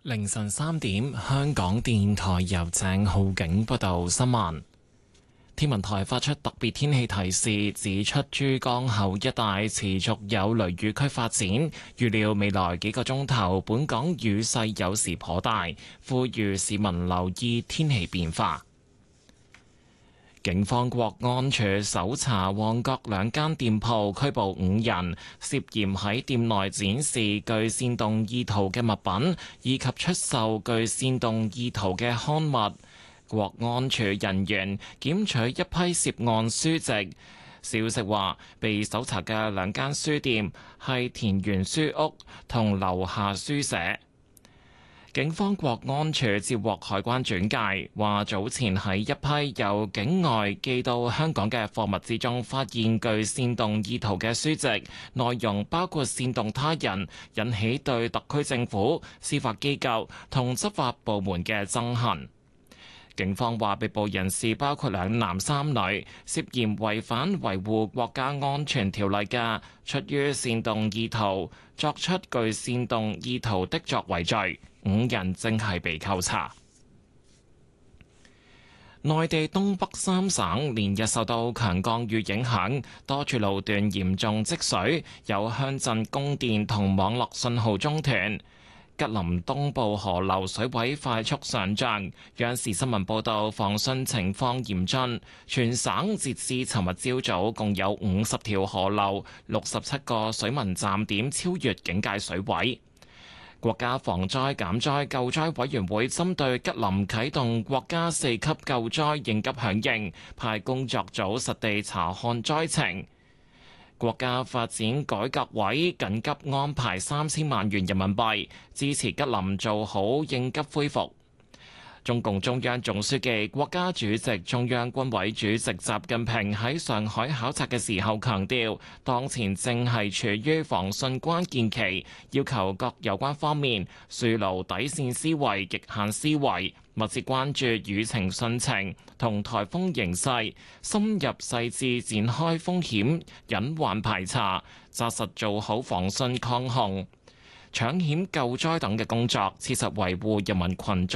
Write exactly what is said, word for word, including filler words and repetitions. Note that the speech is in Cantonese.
凌晨三點，香港電台由鄭浩景報道新聞。天文台發出特別天氣提示，指出珠江口一帶持續有雷雨區發展，預料未來幾個鐘頭本港雨勢有時頗大，呼籲市民留意天氣變化。警方國安處搜查旺角兩間店鋪，拘捕五人，涉嫌喺店內展示具煽動意圖嘅物品，以及出售具煽動意圖嘅刊物。國安處人員檢取一批涉案書籍。消息話，被搜查嘅兩間書店係田園書屋同樓下書社。警方國安處接獲海關轉介，話早前喺一批由境外寄到香港嘅貨物之中，發現具煽動意圖嘅書籍，內容包括煽動他人，引起對特區政府、司法機構同執法部門嘅憎恨。警方話，被捕人士包括兩男三女，涉嫌違反維護國家安全條例嘅，出於煽動意圖作出具煽動意圖的作為罪，五人正係被扣查。內地東北三省連日受到強降雨影響，多處路段嚴重積水，有鄉鎮供電同網絡信號中斷。吉林東部河流水位快速上漲，央視新聞報道防汛情況嚴峻，全省截至尋日朝早共有五十條河流、六十七個水文站點超越警戒水位。國家防災減災救災委員會針對吉林啟動國家四級救災應急響應，派工作組實地查看災情。國家發展改革委緊急安排三千萬元人民幣，支持吉林做好應急恢復。中共中央總書記、國家主席、中央軍委主席習近平喺上海考察嘅時候強調，當前正係處於防汛關鍵期，要求各有關方面樹牢底線思維、極限思維，密切關注輿情汛情同颱風形勢，深入細緻展開風險隱患排查，紮實做好防汛抗洪、搶險救災等嘅工作，切實維護人民群眾